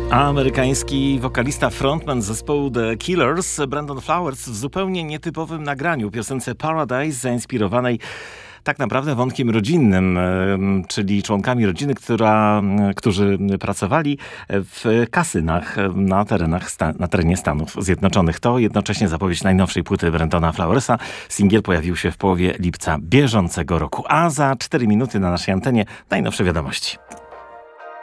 Amerykański wokalista, frontman zespołu The Killers, Brandon Flowers, w zupełnie nietypowym nagraniu, piosence Paradise, zainspirowanej tak naprawdę wątkiem rodzinnym, czyli członkami rodziny, którzy pracowali w kasynach na terenie Stanów Zjednoczonych. To jednocześnie zapowiedź najnowszej płyty Brandona Flowersa. Singiel pojawił się w połowie lipca bieżącego roku. A za 4 minuty na naszej antenie najnowsze wiadomości.